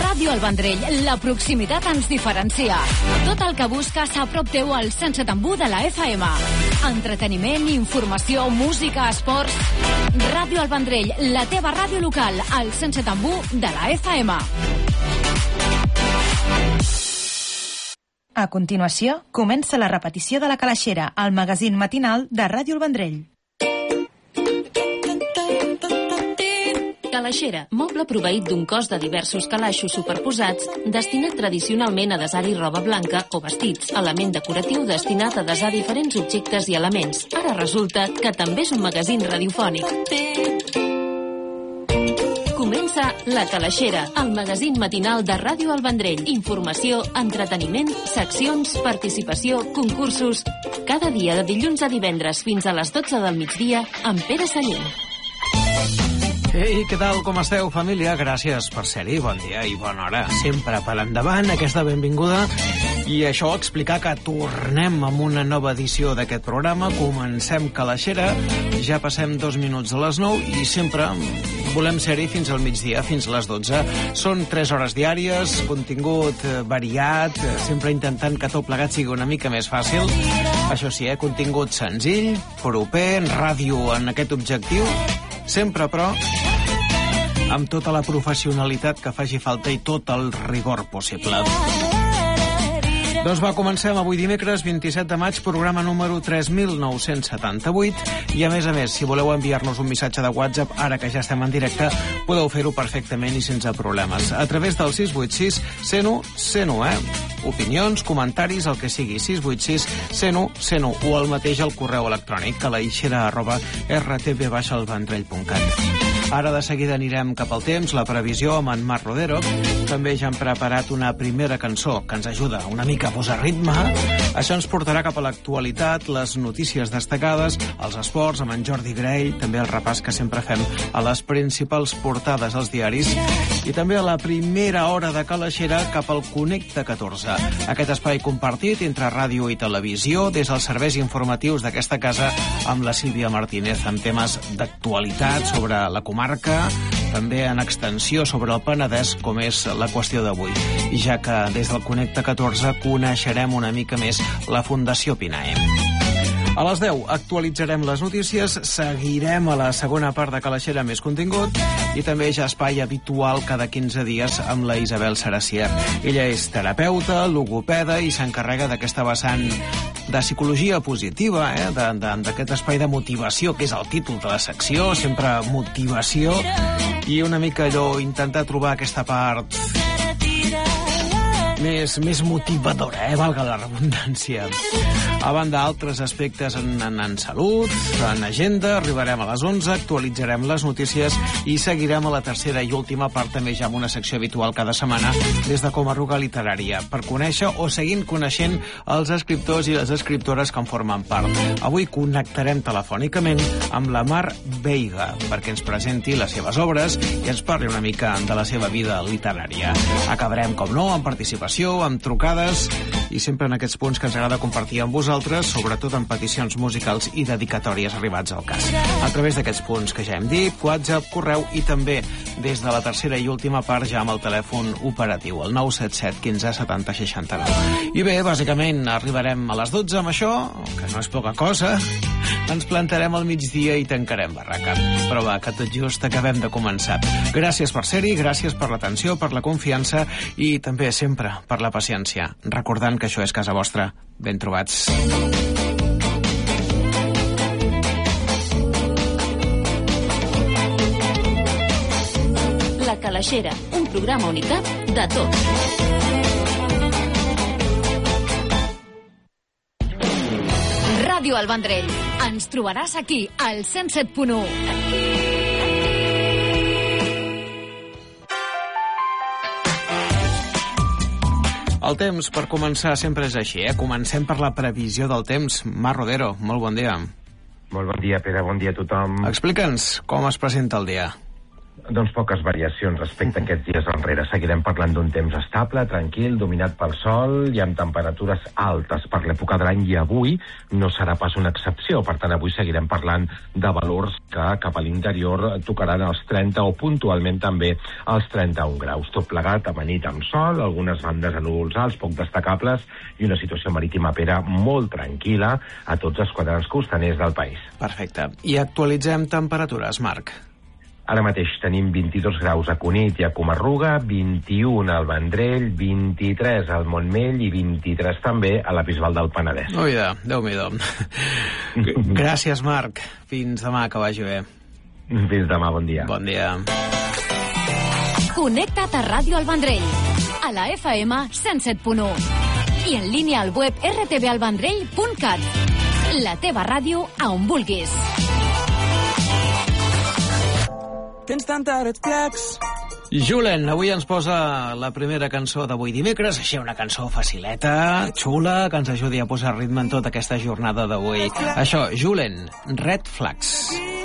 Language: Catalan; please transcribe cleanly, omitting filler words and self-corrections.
Ràdio El Vendrell, la proximitat ens diferencia. Tot el que busques a prop teu al 107.1 de la FM. Entreteniment, informació, música, esports... Ràdio El Vendrell, la teva ràdio local, al 107.1 de la FM. A continuació, comença la repetició de La Calaixera, el magazín matinal de Ràdio El Vendrell. Calaixera, moble proveït d'un cos de diversos calaixos superposats, destinat tradicionalment a desar-hi roba blanca o vestits, element decoratiu destinat a desar diferents objectes i elements. Ara resulta que també és un magazín radiofònic. Comença La Calaixera, el magazín matinal de Ràdio El Vendrell. Informació, entreteniment, seccions, participació, concursos... Cada dia de dilluns a divendres fins a les 12 del migdia amb Pere Sallent. Ei, què tal, com esteu, família? Gràcies per ser-hi, bon dia i bona hora. Sempre per endavant, aquesta benvinguda. I això explicar que tornem amb una nova edició d'aquest programa. Comencem Calaixera, ja passem 2 minuts a les 9 i sempre volem ser-hi fins al migdia, fins a les 12. Són 3 hores diàries, contingut variat, sempre intentant que tot plegat sigui una mica més fàcil. Això sí, contingut senzill, proper, en ràdio en aquest objectiu. Sempre, però, amb tota la professionalitat que faci falta i tot el rigor possible. Doncs va, comencem avui dimecres 27 de maig, programa número 3978, i a més, si voleu enviar-nos un missatge de WhatsApp, ara que ja estem en directe, podeu fer-ho perfectament i sense problemes. A través del 686 101 101, Opinions, comentaris, el que sigui, 686 101 101, o el mateix al correu electrònic, calaixera@rtv-elvendrell.cat. Ara de seguida anirem cap al temps, la previsió amb en Marc Rodero. També ja hem preparat una primera cançó que ens ajuda una mica a posar ritme. Això ens portarà cap a l'actualitat, les notícies destacades, els esports amb en Jordi Graell, també el repàs que sempre fem a les principals portades als diaris, i també a la primera hora de Calaixera cap al Connecta 14. Aquest espai compartit entre ràdio i televisió des dels serveis informatius d'aquesta casa amb la Sílvia Martínez, amb temes d'actualitat sobre la comarca, també en extensió sobre el Penedès, com és la qüestió d'avui. I ja que des del Connecta 14 coneixerem una mica més la Fundació Pinae. A les 10 actualitzarem les notícies, seguirem a la segona part de Calaixera més contingut i també ja espai habitual cada 15 dies amb la Isabel Saracier. Ella és terapeuta, logopeda i s'encarrega d'aquesta vessant de psicologia positiva, d'aquest espai de motivació, que és el títol de la secció, sempre motivació, i una mica allò intentar trobar aquesta part més motivadora, valga la redundància. A banda d'altres aspectes en salut, en agenda, arribarem a les 11, actualitzarem les notícies i seguirem a la tercera i última part, també ja amb una secció habitual cada setmana, des de Com a Ruga Literària, per conèixer o seguint coneixent els escriptors i les escriptores que en formen part. Avui connectarem telefònicament amb la Mar Veiga, perquè ens presenti les seves obres i ens parli una mica de la seva vida literària. Acabarem, com no, amb participació, amb trucades i sempre en aquests punts que ens agrada compartir amb vosaltres, sobretot en peticions musicals i dedicatòries arribats al cas. A través d'aquests punts que ja hem dit, WhatsApp, correu i també des de la tercera i última part ja amb el telèfon operatiu, el 977 15 70 69. I bé, bàsicament arribarem a les 12 amb això, que no és poca cosa, ens plantarem al migdia i tancarem barraca. Però va, que tot just acabem de començar. Gràcies per ser-hi, gràcies per l'atenció, per la confiança i també sempre per la paciència. Recordant que això és casa vostra. Ben trobats. La Calaixera, un programa unitat de tot. Ràdio El Vendrell. Ens trobaràs aquí, al 107.1. El temps, per començar, sempre és així, Comencem per la previsió del temps. Mar Rodero, molt bon dia. Molt bon dia, Pere, bon dia a tothom. Explica'ns com es presenta el dia. Doncs poques variacions respecte a aquests dies enrere. Seguirem parlant d'un temps estable, tranquil, dominat pel sol i amb temperatures altes per l'època de l'any, i avui no serà pas una excepció. Per tant, avui seguirem parlant de valors que cap a l'interior tocaran els 30 o puntualment també els 31 graus. Tot plegat amanit amb sol, algunes bandes de núvols alts poc destacables i una situació marítima, Pere, molt tranquil·la a tots els quadrants costaners del país. Perfecte. I actualitzem temperatures, Marc. Ara mateix tenim 22 graus a Cunit i a Comarruga, 21 al Vendrell, 23 al Montmell i 23 també a la Bisbal del Penedès. Oida, Déu-m'hi-do. Gràcies, Marc. Fins demà, que vagi bé. Fins demà, bon dia. Bon dia. Connecta't a Ràdio El Vendrell, a la FM 107.1 i en línia al web rtvalvendrell.cat. La teva ràdio a on vulguis. Tens tanta red flags. Julen, avui ens posa la primera cançó d'avui dimecres, així una cançó facileta, xula, que ens ajudi a posar ritme en tota aquesta jornada d'avui. Això, Julen, Red Flags.